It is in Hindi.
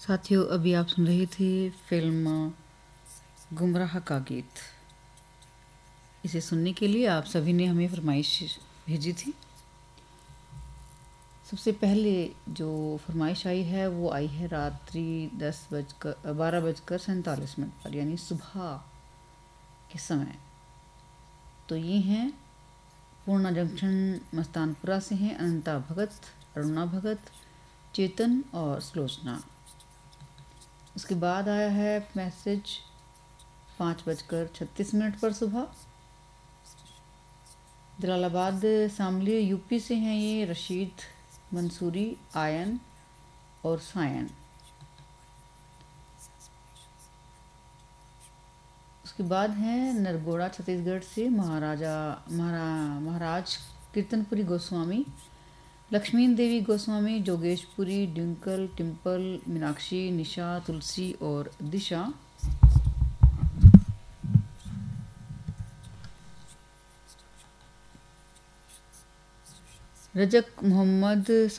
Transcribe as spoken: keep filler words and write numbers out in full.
साथियों, अभी आप सुन रही थी फिल्म गुमराह का गीत। इसे सुनने के लिए आप सभी ने हमें फरमाइश भेजी थी। सबसे पहले जो फरमाइश आई है वो आई है रात्रि दस बजकर बारह बजकर सैंतालीस मिनट पर, यानी सुबह के समय। तो ये हैं पूर्णा जंक्शन मस्तानपुरा से हैं अनंता भगत, अरुणा भगत, चेतन और सुलोचना। उसके बाद आया है मैसेज पाँच बजकर छत्तीस मिनट पर सुबह। जलालाबाद शामली यूपी से हैं ये रशीद, मंसूरी, आयन और सायन। उसके बाद हैं नरगोड़ा छत्तीसगढ़ से महाराजा महारा महाराज कीर्तनपुरी गोस्वामी, लक्ष्मीन देवी गोस्वामी, जोगेशपुरी, डिंकल, टिम्पल, मीनाक्षी, निशा, तुलसी और दिशा। रजक मोहम्मद